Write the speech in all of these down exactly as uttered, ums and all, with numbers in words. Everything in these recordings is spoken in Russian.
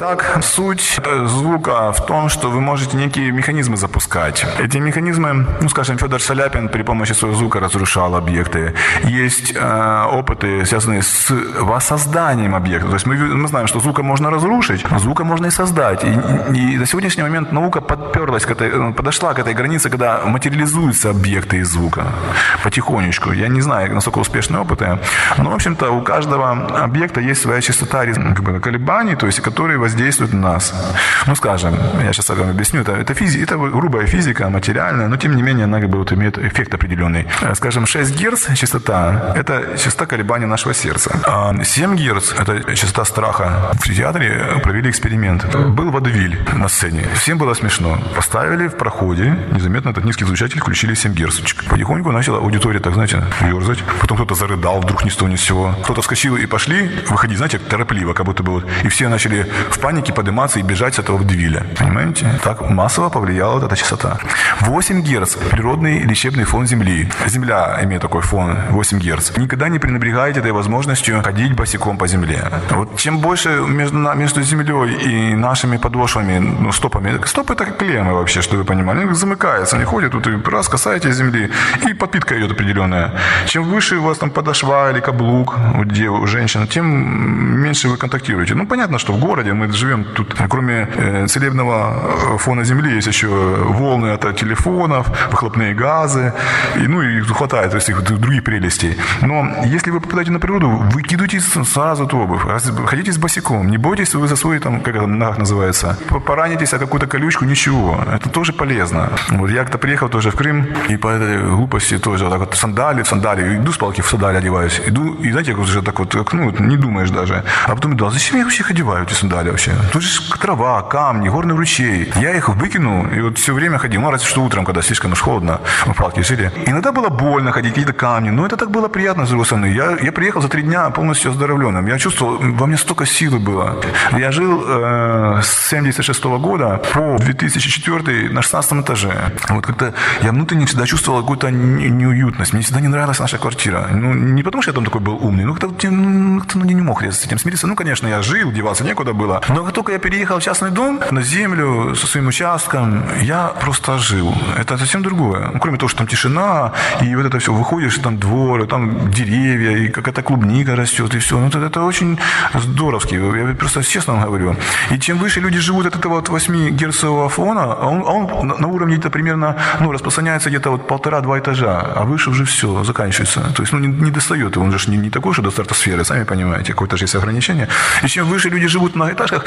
Так, суть звука в том, что вы можете некие механизмы запускать. Эти механизмы, ну, скажем, Федор Шаляпин при помощи своего звука разрушал объекты. Есть э, опыты, связанные с воссозданием объекта. То есть мы, мы знаем, что звука можно разрушить, а звука можно и создать. И, и на сегодняшний момент наука подперлась к этой, подошла к этой границе, когда материализуются объекты из звука потихонечку. Я не знаю, насколько успешные опыты, но, в общем-то, у каждого объекта есть своя частота как бы, колебаний, то есть, которые воздействуют на нас. Ну, скажем, я сейчас вам объясню, это, это, физи, это грубая физика, материальная, но, тем не менее, она как бы, вот, имеет эффект определенный. Скажем, шесть герц частота – это частота колебания нашего сердца. А семь герц – это частота страха. В театре провели эксперимент. Был водевиль на сцене. Всем было смешно. Поставили в проходе, незаметно этот низкий звучатель, включили семь герцочек. Потихоньку начала аудитория, так, знаете, ерзать. Потом кто-то зарыдал, вдруг ни с того ни с сего. Кто-то вскочил и пошли выходить, знаете, торопливо, как будто бы вот. И все начали в панике подниматься и бежать с этого водевиля. Понимаете? Так массово повлияла вот эта частота. восемь герц – природный лечебный фон Земли. Земля имеет такой фон, восемь герц. Никогда не пренебрегайте этой возможностью ходить босиком по земле. Вот чем больше между, между землей и нашими подошвами, ну, стопами, стопы это как клеммы вообще, что вы понимали, они замыкаются, они ходят, тут и раз касаетесь земли, и подпитка идет определенная. Чем выше у вас там подошва или каблук у, дев, у женщин, тем меньше вы контактируете. Ну, понятно, что в городе мы живем тут, кроме э, целебного фона земли, есть еще волны от телефонов, выхлопные газы, и, ну, и хватает всех других прелестей. Но если вы попадаете на природу, выкидывайте сразу эту обувь, ходите с босиком, не бойтесь вы за свой, там, как это нах называется, поранитесь о какую-то колючку, ничего, это тоже полезно. Вот я как-то приехал тоже в Крым, и по этой глупости тоже вот так вот сандали, в сандали, иду с палки в сандали одеваюсь, иду, и знаете, как уже так вот, как, ну, не думаешь даже, а потом иду, а зачем я вообще их одеваю, эти сандали вообще? Тут же трава, камни, горный ручей, я их выкинул, и вот все время ходил, ну, разве что утром, когда слишком уж холодно, мы в палке жили. Иногда было больно ходить, какие-то камни, но это так было приятно, с другой стороны. Я, я приехал за три дня полностью оздоровленным, я чувствовал, во мне столько силы было. Я жил э, с семьдесят шестого года по две тысячи четвёртый на шестнадцатом этаже. Вот как-то я внутренне всегда чувствовал какую-то неуютность. Мне всегда не нравилась наша квартира. Ну, не потому, что я там такой был умный, но как-то ну, ну, не мог я с этим смириться. Ну, конечно, я жил, деваться некуда было. Но как только я переехал в частный дом, на землю, со своим участком, я просто жил. Это совсем другое. Ну, кроме того, что там тишина, и вот это все, выходишь, там двор, там деревья, и какая-то клубника растет, и все. Ну, это, это очень здоровски. Я просто честно вам говорю. И чем выше люди живут от этого вот восьмигерцового фона, он, он на уровне где-то примерно, ну, распространяется где-то вот полтора-два этажа, а выше уже все, заканчивается. То есть, ну, не, не достает. Он же не, не такой, что до стратосферы, сами понимаете, какое-то же есть ограничение. И чем выше люди живут на этажах,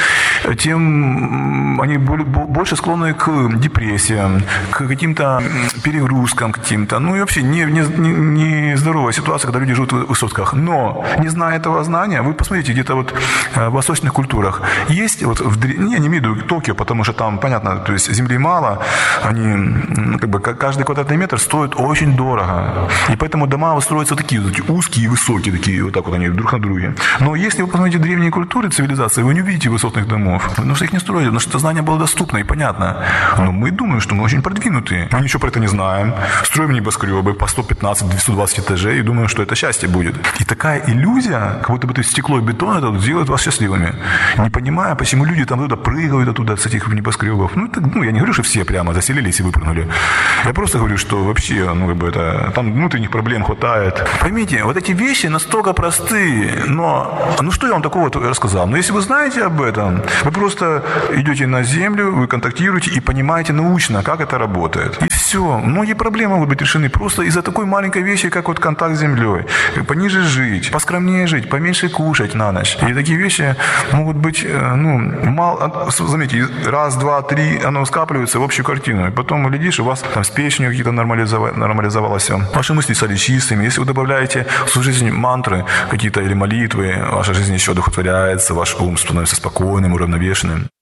тем они больше склонны к депрессиям, к каким-то перегрузкам каким-то. Ну, и вообще не, не, не здоровая ситуация, когда люди живут в высотках. Но, не зная этого знания, вы посмотрите, где-то вот в восточных культурах есть, вот в, не, я не имею в виду Токио, потому что там, понятно, то есть земли мало, они, как бы, каждый квадратный метр стоит очень дорого. И поэтому дома строятся такие вот, узкие и высокие, такие, вот так вот они друг на друге. Но если вы посмотрите древние культуры, цивилизации, вы не увидите высотных домов, потому что их не строили, потому что знание было доступно и понятно. Но мы думаем, что мы очень продвинутые. Мы ничего про это не знаем. Строим небоскребы по сто пятнадцать - двести двадцать этажей и думаем, что это счастье будет. И такая иллюзия, как будто бы стекло и бетон, это делает вас счастливыми. Не понимая, почему люди там туда прыгают оттуда с этих небоскребов. Ну, это, ну, я не говорю, что все прямо заселились и выпрыгнули. Я просто говорю, что вообще, ну, как бы это, там внутренних проблем хватает. Поймите, вот эти вещи настолько простые, но, ну, что я вам такого рассказал? Но если вы знаете об этом, вы просто идете на землю, вы контактируете и понимаете научно, как это работает. И все. Многие проблемы могут быть решены просто из-за такой маленькой вещи, как вот контакт с землей. Пониже жить, поскромнее жить, поменьше кушать на ночь. И такие вещи могут быть, ну, мало, заметьте, раз, два, три, оно скапливается в общую картину. И потом, глядишь, у вас там с печенью какие-то нормализовалось, нормализовалось все. Ваши мысли стали чистыми. Если вы добавляете в свою жизнь мантры какие-то или молитвы, ваша жизнь еще одухотворяется, ваш ум становится спокойным, уравновешенным.